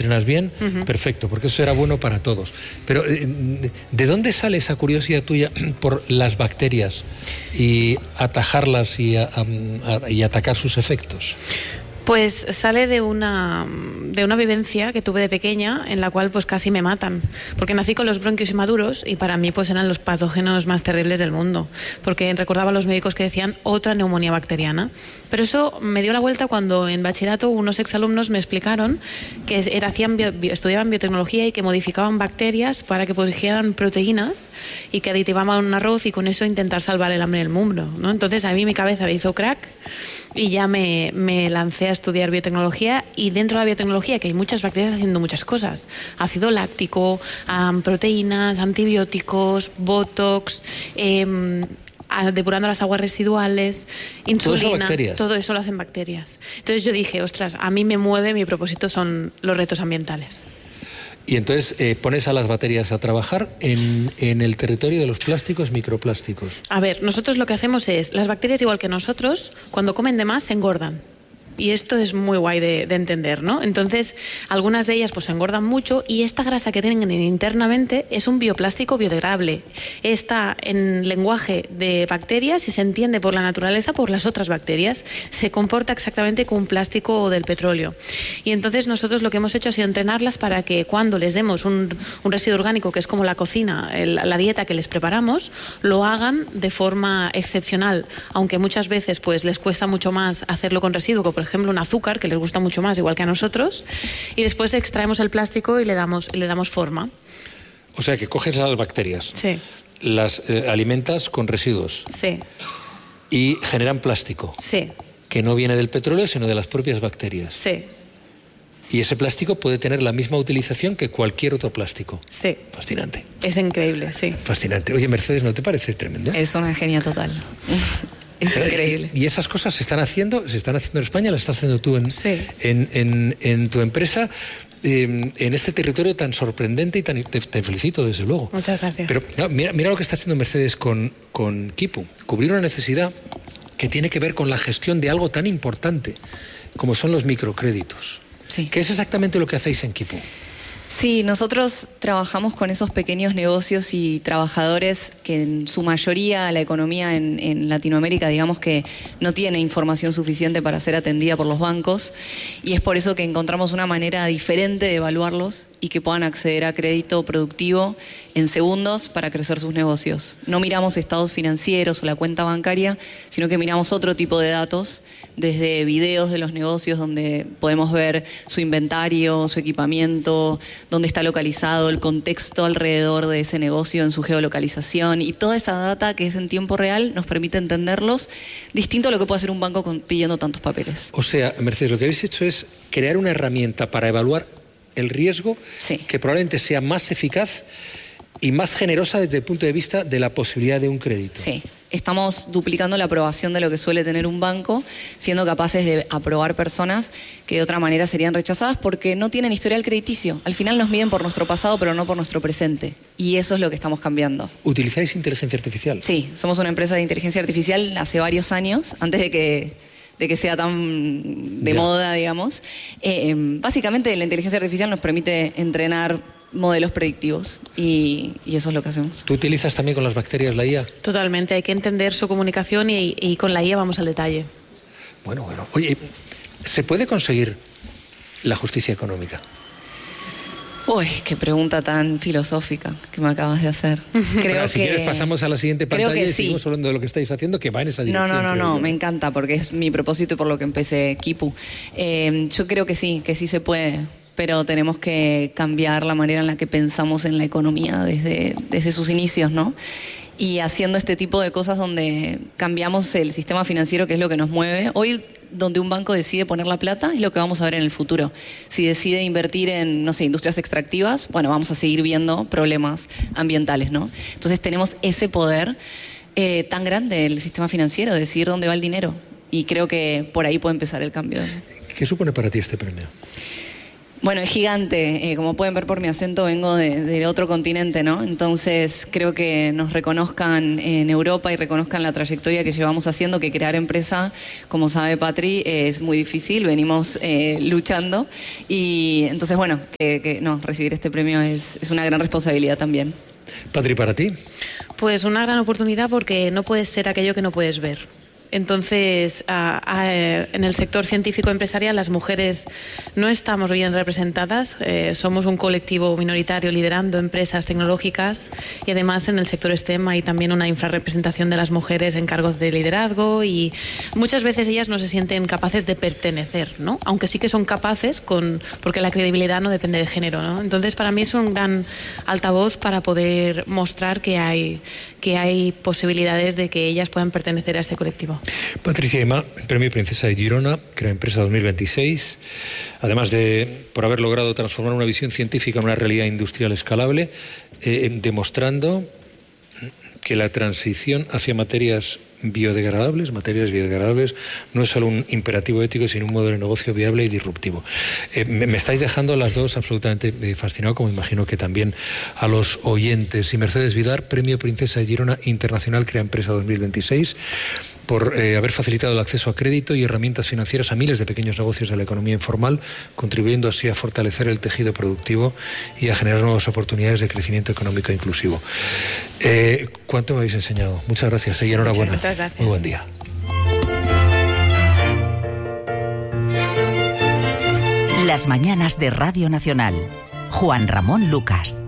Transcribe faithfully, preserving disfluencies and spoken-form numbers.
entrenas bien, uh-huh. perfecto, porque eso era bueno para todos. Pero ¿de dónde sale esa curiosidad tuya por las bacterias y atajarlas y, a, a, y atacar sus efectos? Pues sale de una, de una vivencia que tuve de pequeña en la cual pues casi me matan, porque nací con los bronquios inmaduros y para mí pues eran los patógenos más terribles del mundo, porque recordaba a los médicos que decían otra neumonía bacteriana. Pero eso me dio la vuelta cuando en bachillerato unos exalumnos me explicaron que era, hacían bio, estudiaban biotecnología y que modificaban bacterias para que produjeran proteínas y que aditivaban un arroz y con eso intentar salvar el hambre en el mundo, ¿no? Entonces a mí mi cabeza me hizo crack y ya me, me lancé a estudiar biotecnología, y dentro de la biotecnología que hay muchas bacterias haciendo muchas cosas: ácido láctico, um, proteínas, antibióticos, botox, eh, depurando las aguas residuales, insulina, todo eso, bacterias. Todo eso lo hacen bacterias. Entonces yo dije, ostras, a mí me mueve, mi propósito son los retos ambientales. Y entonces eh, pones a las bacterias a trabajar en, en el territorio de los plásticos, microplásticos. A ver, nosotros lo que hacemos es, las bacterias igual que nosotros, cuando comen de más se engordan. Y esto es muy guay de, de entender, ¿no? Entonces, algunas de ellas pues se engordan mucho y esta grasa que tienen internamente es un bioplástico biodegradable. Está en lenguaje de bacterias y se entiende por la naturaleza por las otras bacterias. Se comporta exactamente como un plástico del petróleo. Y entonces nosotros lo que hemos hecho ha sido entrenarlas para que cuando les demos un, un residuo orgánico, que es como la cocina, el, la dieta que les preparamos, lo hagan de forma excepcional. Aunque muchas veces pues les cuesta mucho más hacerlo con residuo, que por ejemplo un azúcar, que les gusta mucho más, igual que a nosotros, y después extraemos el plástico y le damos, le damos forma. O sea que coges a las bacterias, sí. las eh, alimentas con residuos, sí. y generan plástico, sí. que no viene del petróleo, sino de las propias bacterias. Sí. Y ese plástico puede tener la misma utilización que cualquier otro plástico. Sí. Fascinante. Es increíble, sí. Fascinante. Oye, Mercedes, ¿no te parece tremendo? Es una genia total. Es increíble. Y esas cosas se están haciendo, se están haciendo en España, las estás haciendo tú en, sí. en, en, en tu empresa, eh, en este territorio tan sorprendente y tan... Te, te felicito, desde luego. Muchas gracias. Pero no, mira, mira lo que está haciendo Mercedes con, con Quipu. Cubrir una necesidad que tiene que ver con la gestión de algo tan importante como son los microcréditos. Sí. ¿Qué es exactamente lo que hacéis en Quipu? Sí, nosotros trabajamos con esos pequeños negocios y trabajadores que en su mayoría la economía en, en Latinoamérica, digamos que no tiene información suficiente para ser atendida por los bancos, y es por eso que encontramos una manera diferente de evaluarlos y que puedan acceder a crédito productivo en segundos para crecer sus negocios. No miramos estados financieros o la cuenta bancaria, sino que miramos otro tipo de datos, desde videos de los negocios donde podemos ver su inventario, su equipamiento, dónde está localizado, el contexto alrededor de ese negocio en su geolocalización, y toda esa data que es en tiempo real nos permite entenderlos, distinto a lo que puede hacer un banco con, pidiendo tantos papeles. O sea, Mercedes, lo que habéis hecho es crear una herramienta para evaluar el riesgo, sí. que probablemente sea más eficaz y más generosa desde el punto de vista de la posibilidad de un crédito. Sí. Estamos duplicando la aprobación de lo que suele tener un banco, siendo capaces de aprobar personas que de otra manera serían rechazadas porque no tienen historial crediticio. Al final nos miden por nuestro pasado, pero no por nuestro presente. Y eso es lo que estamos cambiando. ¿Utilizáis inteligencia artificial? Sí, somos una empresa de inteligencia artificial hace varios años, antes de que, de que sea tan de ya. moda, digamos. Eh, básicamente la inteligencia artificial nos permite entrenar modelos predictivos y, y eso es lo que hacemos. ¿Tú utilizas también con las bacterias la I A? Totalmente, hay que entender su comunicación y, y con la I A vamos al detalle. Bueno, bueno. Oye, ¿se puede conseguir la justicia económica? Uy, qué pregunta tan filosófica que me acabas de hacer. Creo bueno, si que, quieres pasamos a la siguiente pantalla y sí. seguimos hablando de lo que estáis haciendo, que va en esa dirección. No, no, no, no, yo. me encanta porque es mi propósito y por lo que empecé Quipu. Eh, yo creo que sí, que sí se puede, pero tenemos que cambiar la manera en la que pensamos en la economía desde, desde sus inicios, ¿no? Y haciendo este tipo de cosas donde cambiamos el sistema financiero, que es lo que nos mueve. Hoy, donde un banco decide poner la plata, es lo que vamos a ver en el futuro. Si decide invertir en, no sé, industrias extractivas, bueno, vamos a seguir viendo problemas ambientales, ¿no? Entonces tenemos ese poder eh, tan grande el sistema financiero, de decidir dónde va el dinero. Y creo que por ahí puede empezar el cambio. ¿Qué supone para ti este premio? Bueno, es gigante. Eh, como pueden ver por mi acento, vengo de, de otro continente, ¿no? Entonces, creo que nos reconozcan en Europa y reconozcan la trayectoria que llevamos haciendo, que crear empresa, como sabe Patri, eh, es muy difícil. Venimos eh, luchando. Y entonces, bueno, que, que no, recibir este premio es, es una gran responsabilidad también. Patri, ¿para ti? Pues una gran oportunidad porque no puedes ser aquello que no puedes ver. Entonces, a, a, en el sector científico empresarial las mujeres no estamos bien representadas, eh, somos un colectivo minoritario liderando empresas tecnológicas y además en el sector STEM hay también una infrarrepresentación de las mujeres en cargos de liderazgo y muchas veces ellas no se sienten capaces de pertenecer, ¿no? Aunque sí que son capaces, con, porque la credibilidad no depende de género, ¿no? Entonces, para mí es un gran altavoz para poder mostrar que hay, que hay posibilidades de que ellas puedan pertenecer a este colectivo. Patricia Aimá, Premio Princesa de Girona, Crea Empresa dos mil veintiséis, además de por haber logrado transformar una visión científica en una realidad industrial escalable, eh, demostrando que la transición hacia materias biodegradables, materias biodegradables, no es solo un imperativo ético, sino un modelo de negocio viable y disruptivo. Eh, me, me estáis dejando las dos absolutamente eh, fascinado, como imagino que también a los oyentes. Y Mercedes Vidar, Premio Princesa de Girona Internacional Crea Empresa dos mil veintiséis, por eh, haber facilitado el acceso a crédito y herramientas financieras a miles de pequeños negocios de la economía informal, contribuyendo así a fortalecer el tejido productivo y a generar nuevas oportunidades de crecimiento económico inclusivo. Eh, ¿Cuánto me habéis enseñado? Muchas gracias y enhorabuena. Muchas gracias. Muy buen día. Las mañanas de Radio Nacional. Juan Ramón Lucas.